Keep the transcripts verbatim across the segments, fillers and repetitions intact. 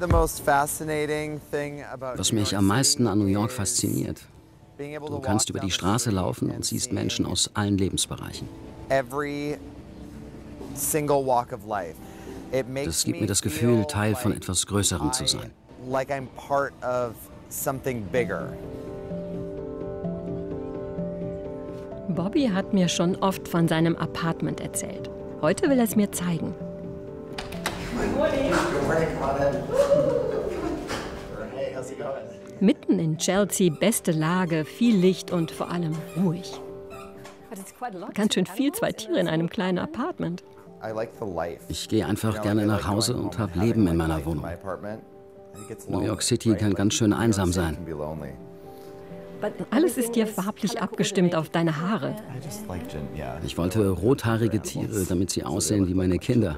Was mich am meisten an New York fasziniert: Du kannst über die Straße laufen und siehst Menschen aus allen Lebensbereichen. Das gibt mir das Gefühl, Teil von etwas Größerem zu sein. Bobby hat mir schon oft von seinem Apartment erzählt. Heute will er es mir zeigen. Mitten in Chelsea, beste Lage, viel Licht und vor allem ruhig. Ganz schön viel, zwei Tiere in einem kleinen Apartment. Ich gehe einfach gerne nach Hause und habe Leben in meiner Wohnung. New York City kann ganz schön einsam sein. Alles ist dir farblich abgestimmt auf deine Haare. Ich wollte rothaarige Tiere, damit sie aussehen wie meine Kinder.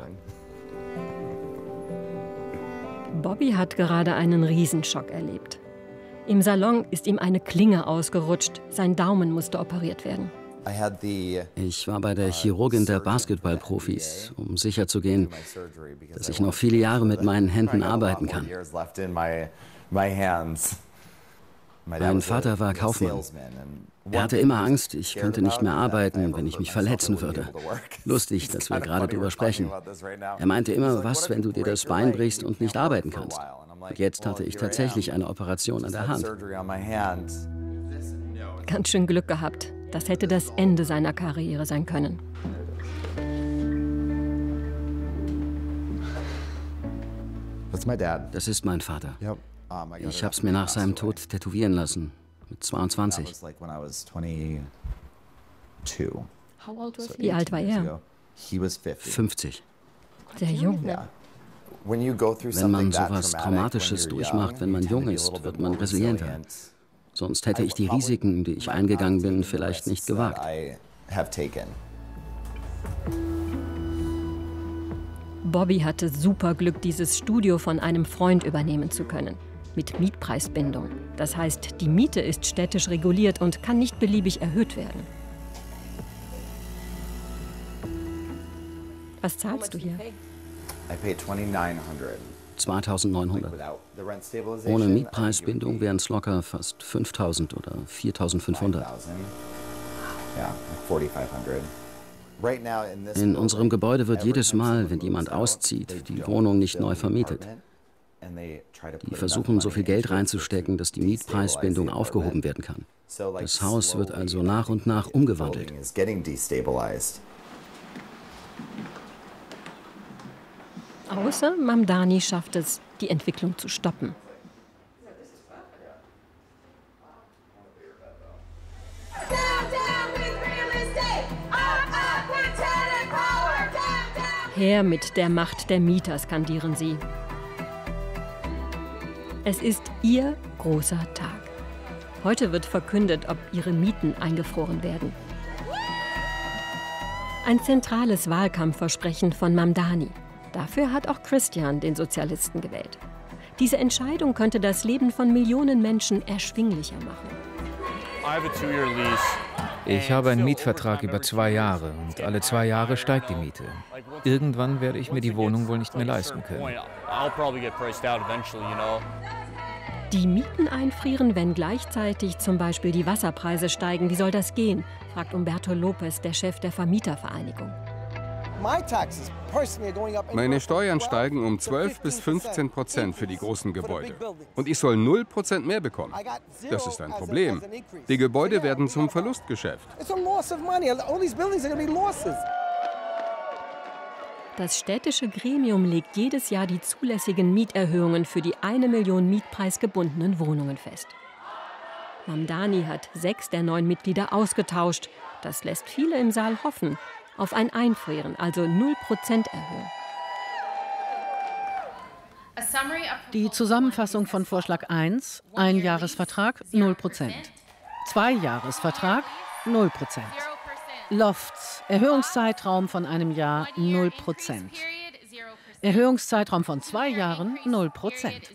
Bobby hat gerade einen Riesenschock erlebt. Im Salon ist ihm eine Klinge ausgerutscht. Sein Daumen musste operiert werden. Ich war bei der Chirurgin der Basketballprofis, um sicherzugehen, dass ich noch viele Jahre mit meinen Händen arbeiten kann. Mein Vater war Kaufmann. Er hatte immer Angst, ich könnte nicht mehr arbeiten, wenn ich mich verletzen würde. Lustig, dass wir gerade darüber sprechen. Er meinte immer, was, wenn du dir das Bein brichst und nicht arbeiten kannst. Und jetzt hatte ich tatsächlich eine Operation an der Hand. Ganz schön Glück gehabt. Das hätte das Ende seiner Karriere sein können. Das ist mein Vater. Ich habe es mir nach seinem Tod tätowieren lassen, mit zweiundzwanzig. Wie alt war er? fünfzig. Sehr jung. Wenn man sowas Traumatisches durchmacht, wenn man jung ist, wird man resilienter. Sonst hätte ich die Risiken, die ich eingegangen bin, vielleicht nicht gewagt. Bobby hatte super Glück, dieses Studio von einem Freund übernehmen zu können. Mit Mietpreisbindung. Das heißt, die Miete ist städtisch reguliert und kann nicht beliebig erhöht werden. Was zahlst du hier? zweitausendneunhundert. Ohne Mietpreisbindung wären es locker fast fünftausend oder viertausendfünfhundert. In unserem Gebäude wird jedes Mal, wenn jemand auszieht, die Wohnung nicht neu vermietet. Die versuchen, so viel Geld reinzustecken, dass die Mietpreisbindung aufgehoben werden kann. Das Haus wird also nach und nach umgewandelt. Außer Mamdani schafft es, die Entwicklung zu stoppen. Her mit der Macht der Mieter, skandieren sie. Es ist ihr großer Tag. Heute wird verkündet, ob ihre Mieten eingefroren werden. Ein zentrales Wahlkampfversprechen von Mamdani. Dafür hat auch Christian den Sozialisten gewählt. Diese Entscheidung könnte das Leben von Millionen Menschen erschwinglicher machen. Ich habe einen Mietvertrag über zwei Jahre und alle zwei Jahre steigt die Miete. Irgendwann werde ich mir die Wohnung wohl nicht mehr leisten können. Die Mieten einfrieren, wenn gleichzeitig zum Beispiel die Wasserpreise steigen. Wie soll das gehen? Fragt Umberto Lopez, der Chef der Vermietervereinigung. Meine Steuern steigen um zwölf bis fünfzehn Prozent für die großen Gebäude. Und ich soll null Prozent mehr bekommen. Das ist ein Problem. Die Gebäude werden zum Verlustgeschäft. Das städtische Gremium legt jedes Jahr die zulässigen Mieterhöhungen für die eine Million mietpreisgebundenen Wohnungen fest. Mamdani hat sechs der neun Mitglieder ausgetauscht. Das lässt viele im Saal hoffen auf ein Einfrieren, also null Prozent Erhöhung. Die Zusammenfassung von Vorschlag eins, Einjahresvertrag null Prozent. Zweijahresvertrag null Prozent. Lofts, Erhöhungszeitraum von einem Jahr null Prozent. Erhöhungszeitraum von zwei Jahren null Prozent.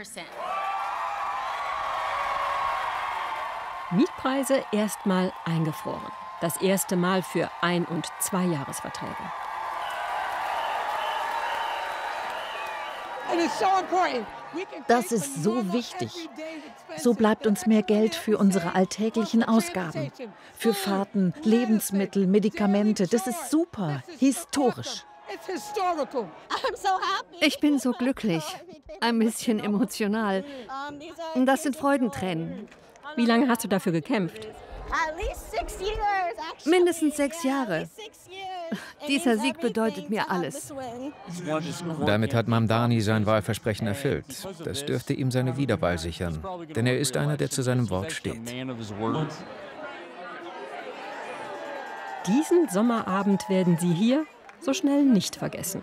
Mietpreise erstmal eingefroren. Das erste Mal für Ein- und Zweijahresverträge. Das ist so wichtig. So bleibt uns mehr Geld für unsere alltäglichen Ausgaben. Für Fahrten, Lebensmittel, Medikamente. Das ist super, historisch. Ich bin so glücklich, ein bisschen emotional. Das sind Freudentränen. Wie lange hast du dafür gekämpft? Mindestens sechs Jahre. Dieser Sieg bedeutet mir alles. Damit hat Mamdani sein Wahlversprechen erfüllt. Das dürfte ihm seine Wiederwahl sichern. Denn er ist einer, der zu seinem Wort steht. Diesen Sommerabend werden sie hier so schnell nicht vergessen.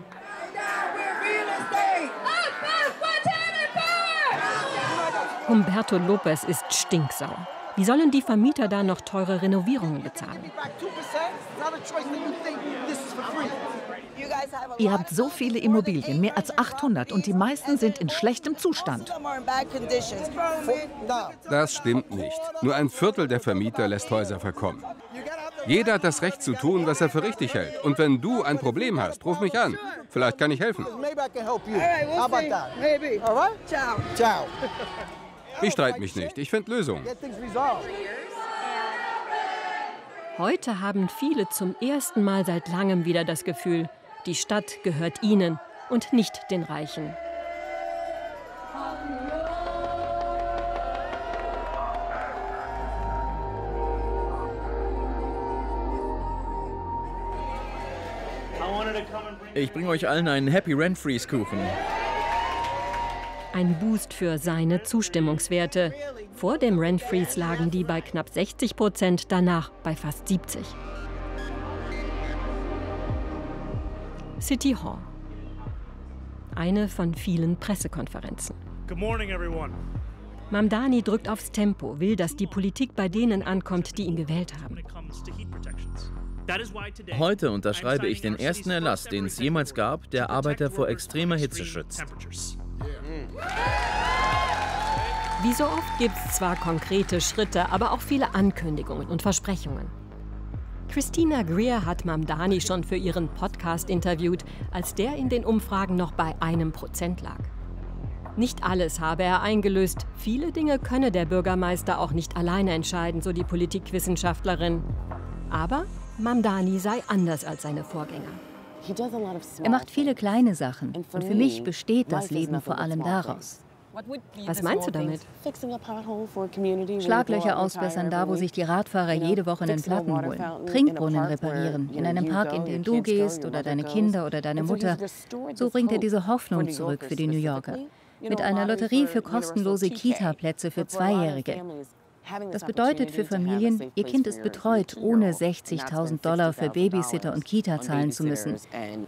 Humberto Lopez ist stinksauer. Wie sollen die Vermieter da noch teure Renovierungen bezahlen? Ihr habt so viele Immobilien, mehr als achthundert, und die meisten sind in schlechtem Zustand. Das stimmt nicht. Nur ein Viertel der Vermieter lässt Häuser verkommen. Jeder hat das Recht zu tun, was er für richtig hält. Und wenn du ein Problem hast, ruf mich an. Vielleicht kann ich helfen. Ich streite mich nicht. Ich finde Lösungen. Heute haben viele zum ersten Mal seit langem wieder das Gefühl, die Stadt gehört ihnen und nicht den Reichen. Ich bringe euch allen einen Happy Rent-Freeze-Kuchen. Ein Boost für seine Zustimmungswerte. Vor dem Rent-Freeze lagen die bei knapp sechzig Prozent, danach bei fast siebzig. City Hall. Eine von vielen Pressekonferenzen. Good morning, everyone. Mamdani drückt aufs Tempo, will, dass die Politik bei denen ankommt, die ihn gewählt haben. Heute unterschreibe ich den ersten Erlass, den es jemals gab, der Arbeiter vor extremer Hitze schützt. Wie so oft gibt es zwar konkrete Schritte, aber auch viele Ankündigungen und Versprechungen. Christina Greer hat Mamdani schon für ihren Podcast interviewt, als der in den Umfragen noch bei einem Prozent lag. Nicht alles habe er eingelöst. Viele Dinge könne der Bürgermeister auch nicht alleine entscheiden, so die Politikwissenschaftlerin. Aber Mamdani sei anders als seine Vorgänger. Er macht viele kleine Sachen. Und für mich besteht das Leben vor allem daraus. Was meinst du damit? Schlaglöcher ausbessern, da wo sich die Radfahrer jede Woche einen Platten holen. Trinkbrunnen reparieren, in einem Park, in den du gehst, oder deine Kinder oder deine Mutter. So bringt er diese Hoffnung zurück für die New Yorker. Mit einer Lotterie für kostenlose Kita-Plätze für Zweijährige. Das bedeutet für Familien, ihr Kind ist betreut, ohne sechzigtausend Dollar für Babysitter und Kita zahlen zu müssen.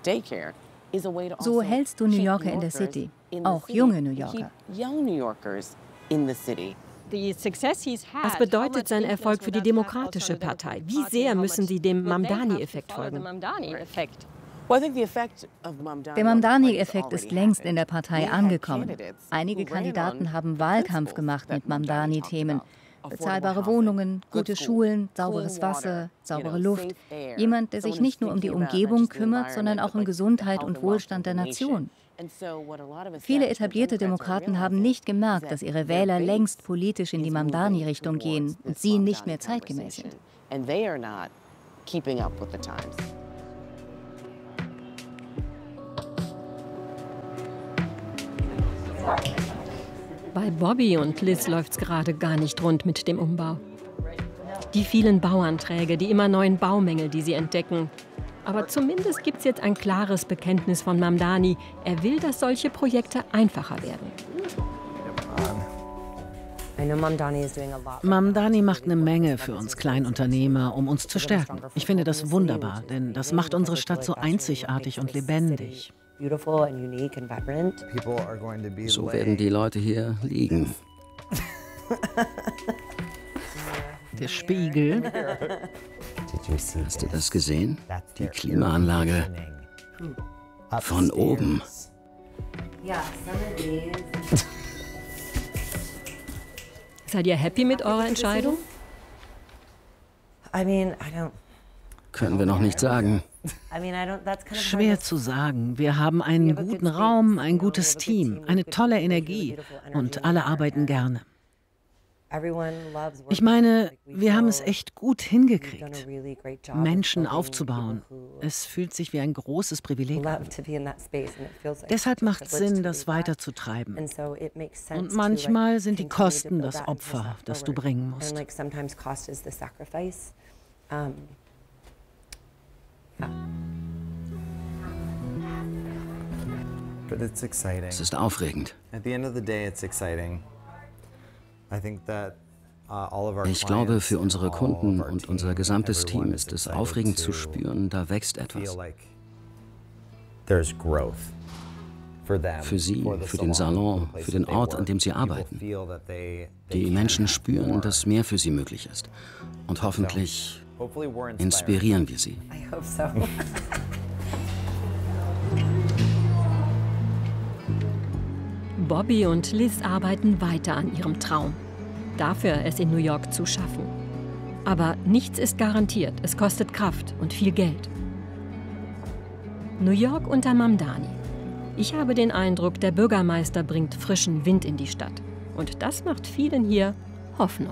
So hältst du New Yorker in der City, auch junge New Yorker. Was bedeutet sein Erfolg für die Demokratische Partei? Wie sehr müssen sie dem Mamdani-Effekt folgen? Der Mamdani-Effekt ist längst in der Partei angekommen. Einige Kandidaten haben Wahlkampf gemacht mit Mamdani-Themen. Bezahlbare Wohnungen, gute Schulen, sauberes Wasser, saubere Luft. Jemand, der sich nicht nur um die Umgebung kümmert, sondern auch um Gesundheit und Wohlstand der Nation. Viele etablierte Demokraten haben nicht gemerkt, dass ihre Wähler längst politisch in die Mamdani-Richtung gehen und sie nicht mehr zeitgemäß sind. Bei Bobby und Liz läuft's gerade gar nicht rund mit dem Umbau. Die vielen Bauanträge, die immer neuen Baumängel, die sie entdecken. Aber zumindest gibt's jetzt ein klares Bekenntnis von Mamdani. Er will, dass solche Projekte einfacher werden. Mamdani macht eine Menge für uns Kleinunternehmer, um uns zu stärken. Ich finde das wunderbar, denn das macht unsere Stadt so einzigartig und lebendig. So werden die Leute hier liegen. Der Spiegel. Hast du das gesehen? Die Klimaanlage. Von oben. Seid ihr happy mit eurer Entscheidung? Können wir noch nicht sagen. Schwer zu sagen. Wir haben einen guten Raum, ein gutes Team, eine tolle Energie und alle arbeiten gerne. Ich meine, wir haben es echt gut hingekriegt, Menschen aufzubauen. Es fühlt sich wie ein großes Privileg an. Deshalb macht es Sinn, das weiterzutreiben. Und manchmal sind die Kosten das Opfer, das du bringen musst. Es ist aufregend. Ich glaube, für unsere Kunden und unser gesamtes Team ist es aufregend zu spüren, da wächst etwas. Für sie, für den Salon, für den Ort, an dem sie arbeiten. Die Menschen spüren, dass mehr für sie möglich ist. Und hoffentlich inspirieren wir sie. Bobby und Liz arbeiten weiter an ihrem Traum. Dafür, es in New York zu schaffen. Aber nichts ist garantiert. Es kostet Kraft und viel Geld. New York unter Mamdani. Ich habe den Eindruck, der Bürgermeister bringt frischen Wind in die Stadt. Und das macht vielen hier Hoffnung.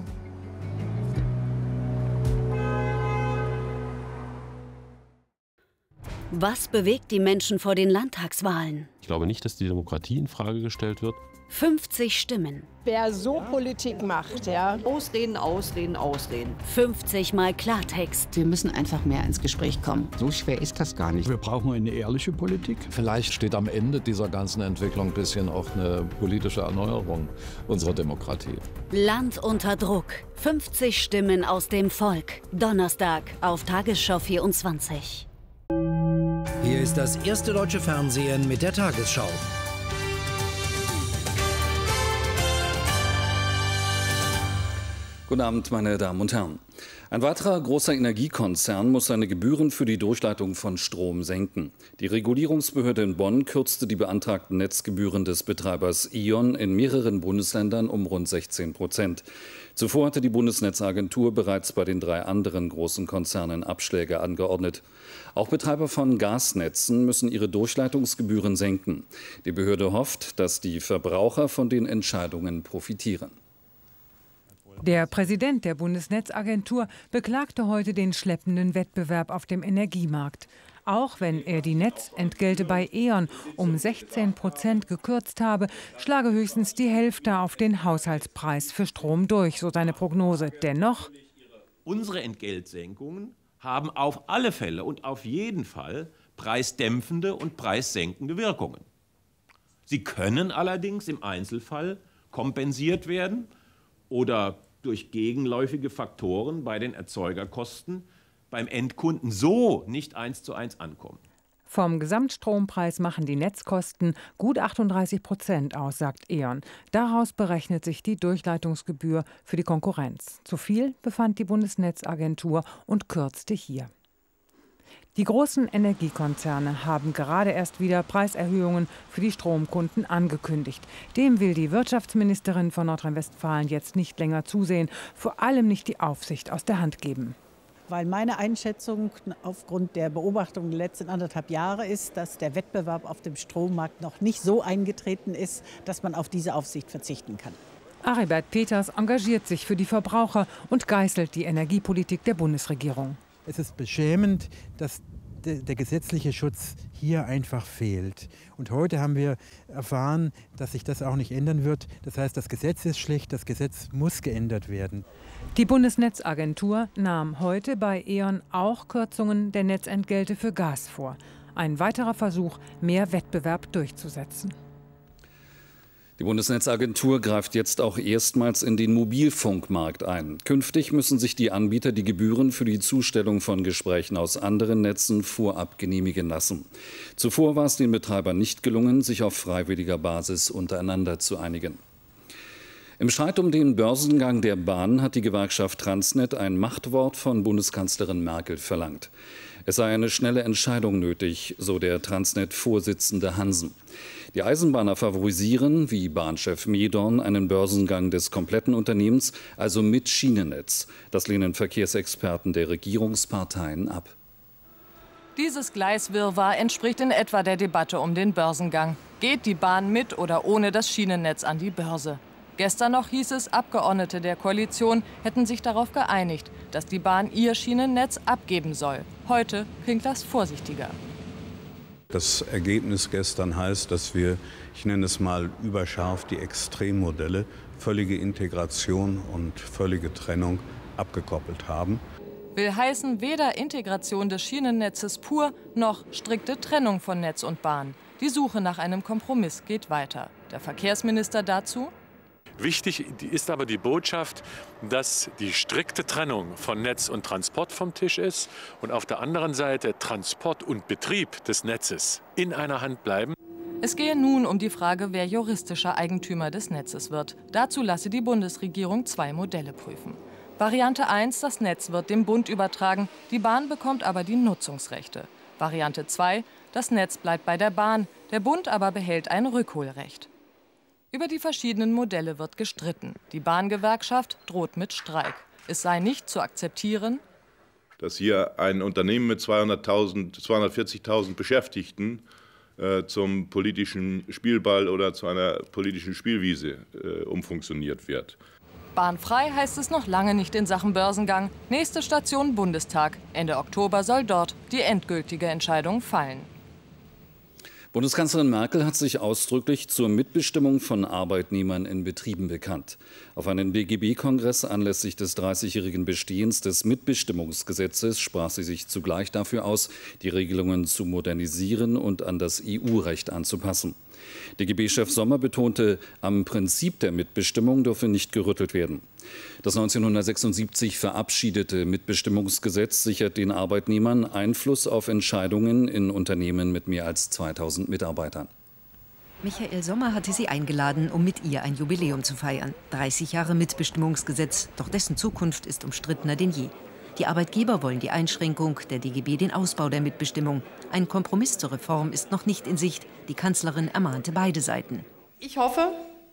Was bewegt die Menschen vor den Landtagswahlen? Ich glaube nicht, dass die Demokratie in Frage gestellt wird. fünfzig Stimmen. Wer so Politik macht, ja. Ausreden, ausreden, ausreden. fünfzig Mal Klartext. Wir müssen einfach mehr ins Gespräch kommen. So schwer ist das gar nicht. Wir brauchen eine ehrliche Politik. Vielleicht steht am Ende dieser ganzen Entwicklung ein bisschen auch eine politische Erneuerung unserer Demokratie. Land unter Druck. fünfzig Stimmen aus dem Volk. Donnerstag auf Tagesschau vierundzwanzig. Hier ist das erste deutsche Fernsehen mit der Tagesschau. Guten Abend, meine Damen und Herren. Ein weiterer großer Energiekonzern muss seine Gebühren für die Durchleitung von Strom senken. Die Regulierungsbehörde in Bonn kürzte die beantragten Netzgebühren des Betreibers E.ON in mehreren Bundesländern um rund sechzehn Prozent. Zuvor hatte die Bundesnetzagentur bereits bei den drei anderen großen Konzernen Abschläge angeordnet. Auch Betreiber von Gasnetzen müssen ihre Durchleitungsgebühren senken. Die Behörde hofft, dass die Verbraucher von den Entscheidungen profitieren. Der Präsident der Bundesnetzagentur beklagte heute den schleppenden Wettbewerb auf dem Energiemarkt. Auch wenn er die Netzentgelte bei E.ON um sechzehn Prozent gekürzt habe, schlage höchstens die Hälfte auf den Haushaltspreis für Strom durch, so seine Prognose. Dennoch: Unsere Entgeltsenkungen haben auf alle Fälle und auf jeden Fall preisdämpfende und preissenkende Wirkungen. Sie können allerdings im Einzelfall kompensiert werden oder durch gegenläufige Faktoren bei den Erzeugerkosten beim Endkunden so nicht eins zu eins ankommen. Vom Gesamtstrompreis machen die Netzkosten gut achtunddreißig Prozent aus, sagt E.ON. Daraus berechnet sich die Durchleitungsgebühr für die Konkurrenz. Zu viel befand die Bundesnetzagentur und kürzte hier. Die großen Energiekonzerne haben gerade erst wieder Preiserhöhungen für die Stromkunden angekündigt. Dem will die Wirtschaftsministerin von Nordrhein-Westfalen jetzt nicht länger zusehen, vor allem nicht die Aufsicht aus der Hand geben. Weil meine Einschätzung aufgrund der Beobachtung der letzten anderthalb Jahre ist, dass der Wettbewerb auf dem Strommarkt noch nicht so eingetreten ist, dass man auf diese Aufsicht verzichten kann. Aribert Peters engagiert sich für die Verbraucher und geißelt die Energiepolitik der Bundesregierung. Es ist beschämend, dass de, der gesetzliche Schutz hier einfach fehlt. Und heute haben wir erfahren, dass sich das auch nicht ändern wird. Das heißt, das Gesetz ist schlecht, das Gesetz muss geändert werden. Die Bundesnetzagentur nahm heute bei E.ON auch Kürzungen der Netzentgelte für Gas vor. Ein weiterer Versuch, mehr Wettbewerb durchzusetzen. Die Bundesnetzagentur greift jetzt auch erstmals in den Mobilfunkmarkt ein. Künftig müssen sich die Anbieter die Gebühren für die Zustellung von Gesprächen aus anderen Netzen vorab genehmigen lassen. Zuvor war es den Betreibern nicht gelungen, sich auf freiwilliger Basis untereinander zu einigen. Im Streit um den Börsengang der Bahn hat die Gewerkschaft Transnet ein Machtwort von Bundeskanzlerin Merkel verlangt. Es sei eine schnelle Entscheidung nötig, so der Transnet-Vorsitzende Hansen. Die Eisenbahner favorisieren, wie Bahnchef Medorn, einen Börsengang des kompletten Unternehmens, also mit Schienennetz. Das lehnen Verkehrsexperten der Regierungsparteien ab. Dieses Gleiswirrwarr entspricht in etwa der Debatte um den Börsengang. Geht die Bahn mit oder ohne das Schienennetz an die Börse? Gestern noch hieß es, Abgeordnete der Koalition hätten sich darauf geeinigt, dass die Bahn ihr Schienennetz abgeben soll. Heute klingt das vorsichtiger. Das Ergebnis gestern heißt, dass wir, ich nenne es mal überscharf, die Extremmodelle, völlige Integration und völlige Trennung abgekoppelt haben. Will heißen, weder Integration des Schienennetzes pur, noch strikte Trennung von Netz und Bahn. Die Suche nach einem Kompromiss geht weiter. Der Verkehrsminister dazu: Wichtig ist aber die Botschaft, dass die strikte Trennung von Netz und Transport vom Tisch ist und auf der anderen Seite Transport und Betrieb des Netzes in einer Hand bleiben. Es gehe nun um die Frage, wer juristischer Eigentümer des Netzes wird. Dazu lasse die Bundesregierung zwei Modelle prüfen. Variante eins, das Netz wird dem Bund übertragen, die Bahn bekommt aber die Nutzungsrechte. Variante zwei, das Netz bleibt bei der Bahn, der Bund aber behält ein Rückholrecht. Über die verschiedenen Modelle wird gestritten. Die Bahngewerkschaft droht mit Streik. Es sei nicht zu akzeptieren, dass hier ein Unternehmen mit zweihunderttausend, zweihundertvierzigtausend Beschäftigten äh, zum politischen Spielball oder zu einer politischen Spielwiese äh, umfunktioniert wird. Bahnfrei heißt es noch lange nicht in Sachen Börsengang. Nächste Station Bundestag. Ende Oktober soll dort die endgültige Entscheidung fallen. Bundeskanzlerin Merkel hat sich ausdrücklich zur Mitbestimmung von Arbeitnehmern in Betrieben bekannt. Auf einem B G B-Kongress anlässlich des dreißigjährigen Bestehens des Mitbestimmungsgesetzes sprach sie sich zugleich dafür aus, die Regelungen zu modernisieren und an das E U-Recht anzupassen. D G B-Chef Sommer betonte, am Prinzip der Mitbestimmung dürfe nicht gerüttelt werden. Das neunzehnhundertsechsundsiebzig verabschiedete Mitbestimmungsgesetz sichert den Arbeitnehmern Einfluss auf Entscheidungen in Unternehmen mit mehr als zweitausend Mitarbeitern. Michael Sommer hatte sie eingeladen, um mit ihr ein Jubiläum zu feiern. dreißig Jahre Mitbestimmungsgesetz, doch dessen Zukunft ist umstrittener denn je. Die Arbeitgeber wollen die Einschränkung, der D G B den Ausbau der Mitbestimmung. Ein Kompromiss zur Reform ist noch nicht in Sicht. Die Kanzlerin ermahnte beide Seiten. Ich hoffe,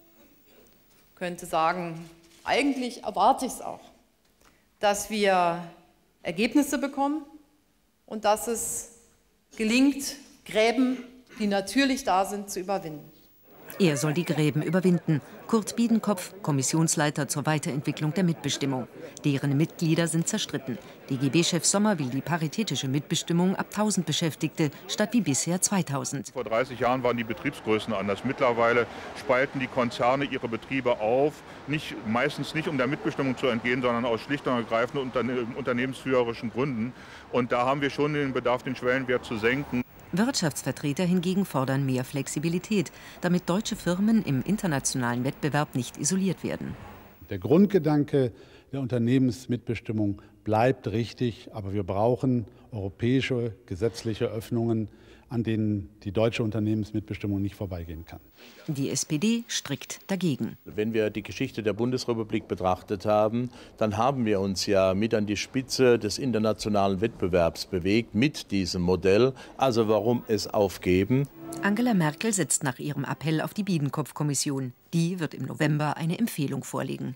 könnte sagen, eigentlich erwarte ich es auch, dass wir Ergebnisse bekommen und dass es gelingt, Gräben, die natürlich da sind, zu überwinden. Er soll die Gräben überwinden. Kurt Biedenkopf, Kommissionsleiter zur Weiterentwicklung der Mitbestimmung. Deren Mitglieder sind zerstritten. D G B-Chef Sommer will die paritätische Mitbestimmung ab tausend Beschäftigte statt wie bisher zweitausend. Vor dreißig Jahren waren die Betriebsgrößen anders. Mittlerweile spalten die Konzerne ihre Betriebe auf, nicht, meistens nicht um der Mitbestimmung zu entgehen, sondern aus schlicht und ergreifenden unterne unternehmensführerischen Gründen. Und da haben wir schon den Bedarf, den Schwellenwert zu senken. Wirtschaftsvertreter hingegen fordern mehr Flexibilität, damit deutsche Firmen im internationalen Wettbewerb nicht isoliert werden. Der Grundgedanke der Unternehmensmitbestimmung bleibt richtig, aber wir brauchen europäische gesetzliche Öffnungen, an denen die deutsche Unternehmensmitbestimmung nicht vorbeigehen kann. Die S P D strikt dagegen. Wenn wir die Geschichte der Bundesrepublik betrachtet haben, dann haben wir uns ja mit an die Spitze des internationalen Wettbewerbs bewegt mit diesem Modell. Also warum es aufgeben? Angela Merkel setzt nach ihrem Appell auf die Biedenkopf-Kommission. Die wird im November eine Empfehlung vorlegen.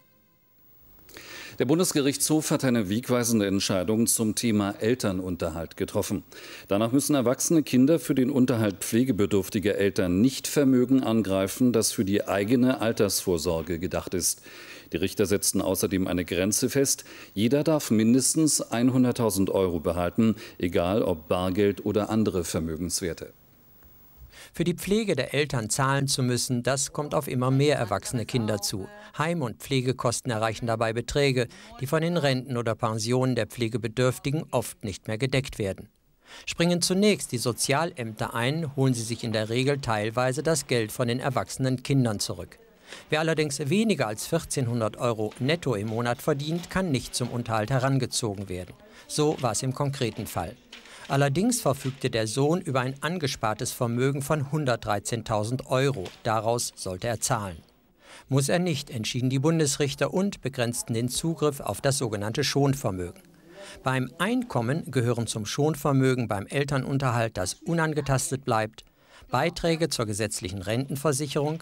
Der Bundesgerichtshof hat eine wegweisende Entscheidung zum Thema Elternunterhalt getroffen. Danach müssen erwachsene Kinder für den Unterhalt pflegebedürftiger Eltern nicht Vermögen angreifen, das für die eigene Altersvorsorge gedacht ist. Die Richter setzten außerdem eine Grenze fest. Jeder darf mindestens hunderttausend Euro behalten, egal ob Bargeld oder andere Vermögenswerte. Für die Pflege der Eltern zahlen zu müssen, das kommt auf immer mehr erwachsene Kinder zu. Heim- und Pflegekosten erreichen dabei Beträge, die von den Renten oder Pensionen der Pflegebedürftigen oft nicht mehr gedeckt werden. Springen zunächst die Sozialämter ein, holen sie sich in der Regel teilweise das Geld von den erwachsenen Kindern zurück. Wer allerdings weniger als vierzehnhundert Euro netto im Monat verdient, kann nicht zum Unterhalt herangezogen werden. So war es im konkreten Fall. Allerdings verfügte der Sohn über ein angespartes Vermögen von hundertdreizehntausend Euro. Daraus sollte er zahlen. Muss er nicht, entschieden die Bundesrichter und begrenzten den Zugriff auf das sogenannte Schonvermögen. Beim Einkommen gehören zum Schonvermögen beim Elternunterhalt, das unangetastet bleibt, Beiträge zur gesetzlichen Rentenversicherung,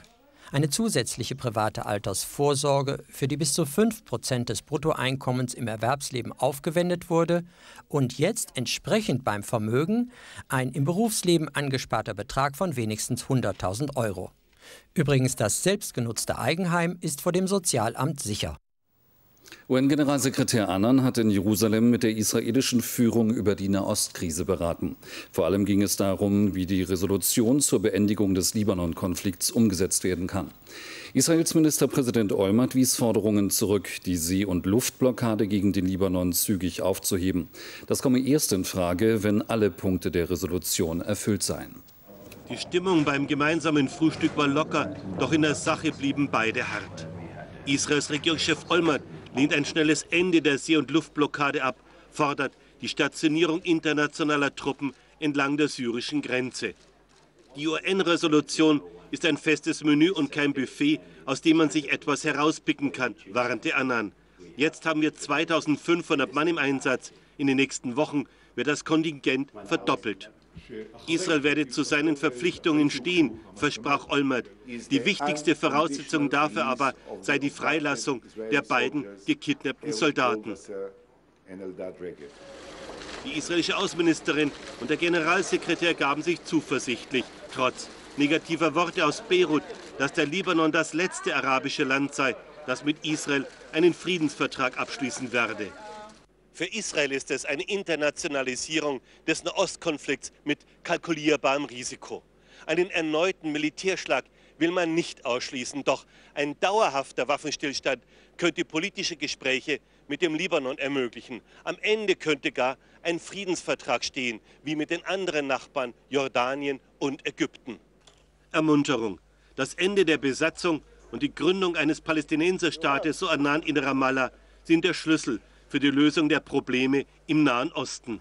Eine zusätzliche private Altersvorsorge, für die bis zu fünf Prozent des Bruttoeinkommens im Erwerbsleben aufgewendet wurde und jetzt entsprechend beim Vermögen ein im Berufsleben angesparter Betrag von wenigstens hunderttausend Euro. Übrigens, das selbstgenutzte Eigenheim ist vor dem Sozialamt sicher. U N-Generalsekretär Annan hat in Jerusalem mit der israelischen Führung über die Nahostkrise beraten. Vor allem ging es darum, wie die Resolution zur Beendigung des Libanon-Konflikts umgesetzt werden kann. Israels Ministerpräsident Olmert wies Forderungen zurück, die See- und Luftblockade gegen den Libanon zügig aufzuheben. Das komme erst in Frage, wenn alle Punkte der Resolution erfüllt seien. Die Stimmung beim gemeinsamen Frühstück war locker, doch in der Sache blieben beide hart. Israels Regierungschef Olmert lehnt ein schnelles Ende der See- und Luftblockade ab, fordert die Stationierung internationaler Truppen entlang der syrischen Grenze. Die U N-Resolution ist ein festes Menü und kein Buffet, aus dem man sich etwas herauspicken kann, warnte Annan. Jetzt haben wir zweitausendfünfhundert Mann im Einsatz. In den nächsten Wochen wird das Kontingent verdoppelt. Israel werde zu seinen Verpflichtungen stehen, versprach Olmert. Die wichtigste Voraussetzung dafür aber sei die Freilassung der beiden gekidnappten Soldaten. Die israelische Außenministerin und der Generalsekretär gaben sich zuversichtlich, trotz negativer Worte aus Beirut, dass der Libanon das letzte arabische Land sei, das mit Israel einen Friedensvertrag abschließen werde. Für Israel ist es eine Internationalisierung des Nahostkonflikts mit kalkulierbarem Risiko. Einen erneuten Militärschlag will man nicht ausschließen, doch ein dauerhafter Waffenstillstand könnte politische Gespräche mit dem Libanon ermöglichen. Am Ende könnte gar ein Friedensvertrag stehen, wie mit den anderen Nachbarn Jordanien und Ägypten. Ermunterung. Das Ende der Besatzung und die Gründung eines Palästinenserstaates, so Annan in Ramallah, sind der Schlüssel für die Lösung der Probleme im Nahen Osten.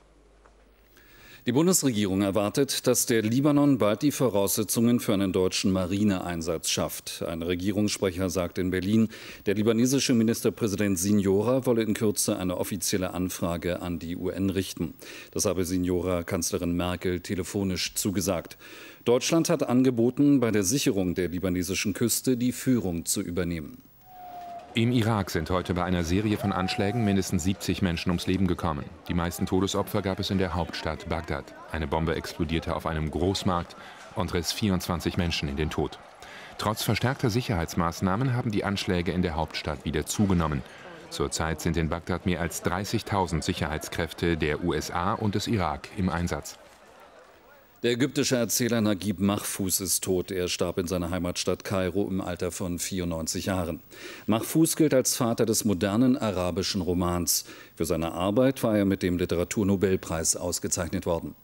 Die Bundesregierung erwartet, dass der Libanon bald die Voraussetzungen für einen deutschen Marineeinsatz schafft. Ein Regierungssprecher sagt in Berlin, der libanesische Ministerpräsident Siniora wolle in Kürze eine offizielle Anfrage an die U N richten. Das habe Siniora Kanzlerin Merkel telefonisch zugesagt. Deutschland hat angeboten, bei der Sicherung der libanesischen Küste die Führung zu übernehmen. Im Irak sind heute bei einer Serie von Anschlägen mindestens siebzig Menschen ums Leben gekommen. Die meisten Todesopfer gab es in der Hauptstadt Bagdad. Eine Bombe explodierte auf einem Großmarkt und riss vierundzwanzig Menschen in den Tod. Trotz verstärkter Sicherheitsmaßnahmen haben die Anschläge in der Hauptstadt wieder zugenommen. Zurzeit sind in Bagdad mehr als dreißigtausend Sicherheitskräfte der U S A und des Irak im Einsatz. Der ägyptische Erzähler Naguib Mahfouz ist tot. Er starb in seiner Heimatstadt Kairo im Alter von vierundneunzig Jahren. Mahfouz gilt als Vater des modernen arabischen Romans. Für seine Arbeit war er mit dem Literaturnobelpreis ausgezeichnet worden.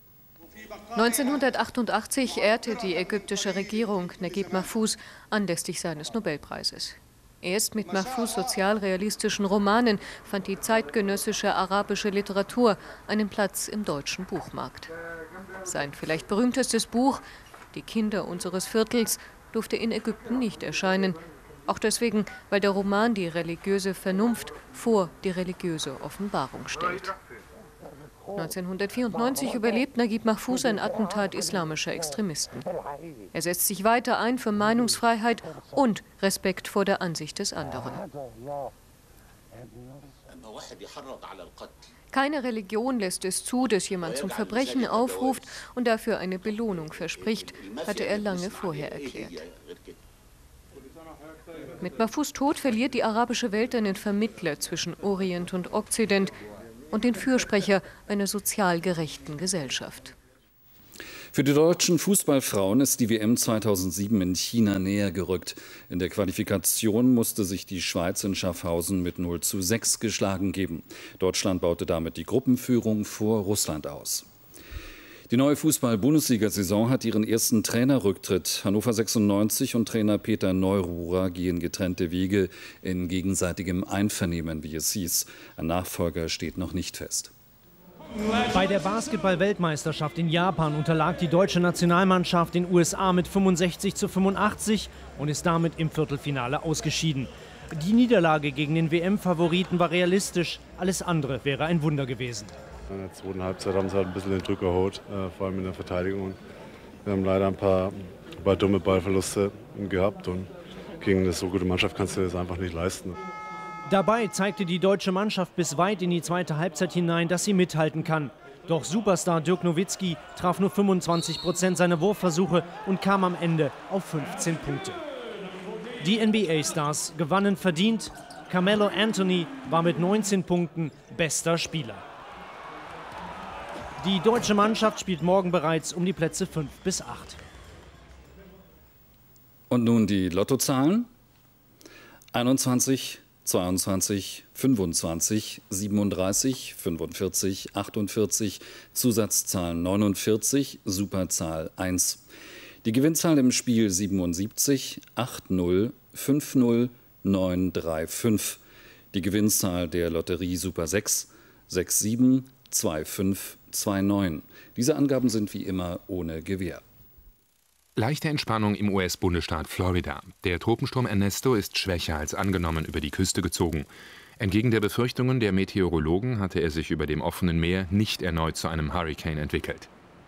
neunzehnhundertachtundachtzig ehrte die ägyptische Regierung Naguib Mahfouz anlässlich seines Nobelpreises. Erst mit Mahfouz sozialrealistischen Romanen fand die zeitgenössische arabische Literatur einen Platz im deutschen Buchmarkt. Sein vielleicht berühmtestes Buch, Die Kinder unseres Viertels, durfte in Ägypten nicht erscheinen. Auch deswegen, weil der Roman die religiöse Vernunft vor die religiöse Offenbarung stellt. neunzehnhundertvierundneunzig überlebt Naguib Mahfouz ein Attentat islamischer Extremisten. Er setzt sich weiter ein für Meinungsfreiheit und Respekt vor der Ansicht des anderen. Keine Religion lässt es zu, dass jemand zum Verbrechen aufruft und dafür eine Belohnung verspricht, hatte er lange vorher erklärt. Mit Mahfouz Tod verliert die arabische Welt einen Vermittler zwischen Orient und Okzident und den Fürsprecher einer sozial gerechten Gesellschaft. Für die deutschen Fußballfrauen ist die W M zweitausendsieben in China näher gerückt. In der Qualifikation musste sich die Schweiz in Schaffhausen mit null zu sechs geschlagen geben. Deutschland baute damit die Gruppenführung vor Russland aus. Die neue Fußball-Bundesliga-Saison hat ihren ersten Trainerrücktritt. Hannover sechsundneunzig und Trainer Peter Neururer gehen getrennte Wege in gegenseitigem Einvernehmen, wie es hieß. Ein Nachfolger steht noch nicht fest. Bei der Basketball-Weltmeisterschaft in Japan unterlag die deutsche Nationalmannschaft den U S A mit fünfundsechzig zu fünfundachtzig und ist damit im Viertelfinale ausgeschieden. Die Niederlage gegen den W M-Favoriten war realistisch, alles andere wäre ein Wunder gewesen. In der zweiten Halbzeit haben sie halt ein bisschen den Druck geholt, äh, vor allem in der Verteidigung. Wir haben leider ein paar, ein paar dumme Ballverluste gehabt und gegen eine so gute Mannschaft kannst du das einfach nicht leisten. Dabei zeigte die deutsche Mannschaft bis weit in die zweite Halbzeit hinein, dass sie mithalten kann. Doch Superstar Dirk Nowitzki traf nur fünfundzwanzig Prozent seiner Wurfversuche und kam am Ende auf fünfzehn Punkte. Die N B A-Stars gewannen verdient. Carmelo Anthony war mit neunzehn Punkten bester Spieler. Die deutsche Mannschaft spielt morgen bereits um die Plätze fünf bis acht. Und nun die Lottozahlen. einundzwanzig, zweiundzwanzig, fünfundzwanzig, siebenunddreißig, fünfundvierzig, achtundvierzig, Zusatzzahlen neunundvierzig, Superzahl eins. Die Gewinnzahl im Spiel siebenundsiebzig, achtzig, fünfzig, neunhundertfünfunddreißig. Die Gewinnzahl der Lotterie Super sechs, siebenundsechzig, fünfundachtzig, neunundzwanzig. Diese Angaben sind wie immer ohne Gewähr. Leichte Entspannung im U S-Bundesstaat Florida. Der Tropensturm Ernesto ist schwächer als angenommen über die Küste gezogen. Entgegen der Befürchtungen der Meteorologen hatte er sich über dem offenen Meer nicht erneut zu einem Hurrikan entwickelt.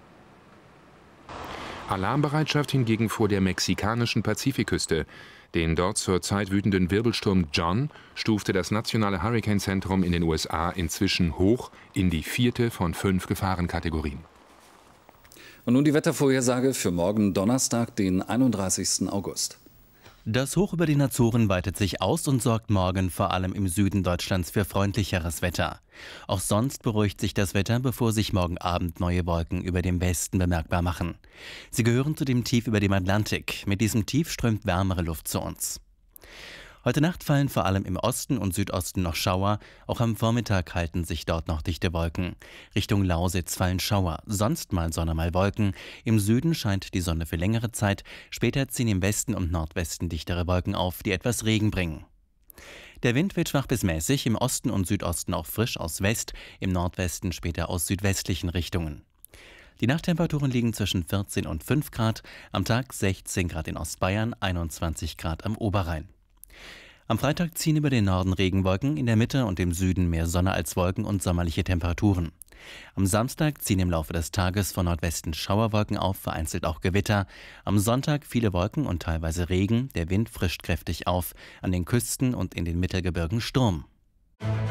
Alarmbereitschaft hingegen vor der mexikanischen Pazifikküste. Den dort zurzeit wütenden Wirbelsturm John stufte das nationale Hurrikanzentrum in den U S A inzwischen hoch in die vierte von fünf Gefahrenkategorien. Und nun die Wettervorhersage für morgen Donnerstag, den einunddreißigsten August. Das Hoch über den Azoren weitet sich aus und sorgt morgen vor allem im Süden Deutschlands für freundlicheres Wetter. Auch sonst beruhigt sich das Wetter, bevor sich morgen Abend neue Wolken über dem Westen bemerkbar machen. Sie gehören zu dem Tief über dem Atlantik. Mit diesem Tief strömt wärmere Luft zu uns. Heute Nacht fallen vor allem im Osten und Südosten noch Schauer. Auch am Vormittag halten sich dort noch dichte Wolken. Richtung Lausitz fallen Schauer, sonst mal Sonne, mal Wolken. Im Süden scheint die Sonne für längere Zeit. Später ziehen im Westen und Nordwesten dichtere Wolken auf, die etwas Regen bringen. Der Wind wird schwach bis mäßig, im Osten und Südosten auch frisch aus West, im Nordwesten später aus südwestlichen Richtungen. Die Nachttemperaturen liegen zwischen vierzehn und fünf Grad, am Tag sechzehn Grad in Ostbayern, einundzwanzig Grad am Oberrhein. Am Freitag ziehen über den Norden Regenwolken, in der Mitte und im Süden mehr Sonne als Wolken und sommerliche Temperaturen. Am Samstag ziehen im Laufe des Tages von Nordwesten Schauerwolken auf, vereinzelt auch Gewitter. Am Sonntag viele Wolken und teilweise Regen, der Wind frischt kräftig auf, an den Küsten und in den Mittelgebirgen Sturm.